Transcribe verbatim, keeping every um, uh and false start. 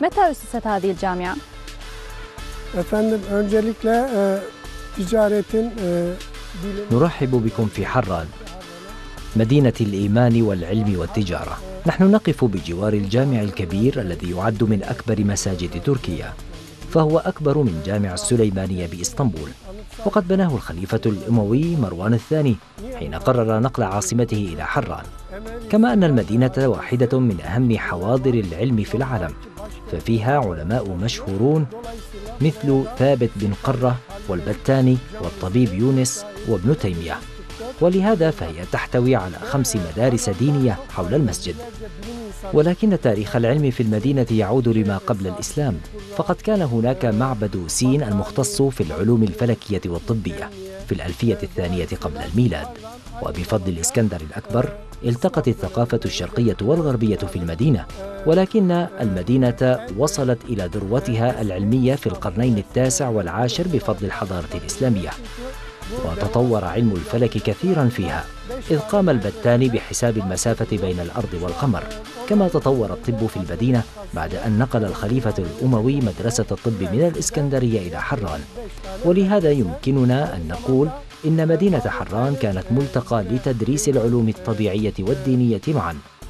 متى أسست هذه الجامعة؟ Efendim öncelikle e, ticaretin e, نرحب بكم في حران، مدينة الإيمان والعلم والتجارة. نحن نقف بجوار الجامع الكبير الذي يعد من أكبر مساجد تركيا، فهو أكبر من جامع السليمانية بإسطنبول، وقد بناه الخليفة الأموي مروان الثاني حين قرر نقل عاصمته إلى حران. كما أن المدينة واحدة من أهم حواضر العلم في العالم، ففيها علماء مشهورون مثل ثابت بن قرة والبتاني والطبيب يونس وابن تيمية، ولهذا فهي تحتوي على خمس مدارس دينية حول المسجد. ولكن تاريخ العلم في المدينة يعود لما قبل الإسلام، فقد كان هناك معبد سين المختص في العلوم الفلكية والطبية في الألفية الثانية قبل الميلاد. وبفضل الإسكندر الأكبر التقت الثقافة الشرقية والغربية في المدينة، ولكن المدينة وصلت إلى ذروتها العلمية في القرنين التاسع والعاشر بفضل الحضارة الإسلامية، وتطور علم الفلك كثيرا فيها، إذ قام البتاني بحساب المسافة بين الأرض والقمر. كما تطور الطب في المدينة بعد أن نقل الخليفة الأموي مدرسة الطب من الإسكندرية إلى حران، ولهذا يمكننا أن نقول إن مدينة حران كانت ملتقى لتدريس العلوم الطبيعية والدينية معا.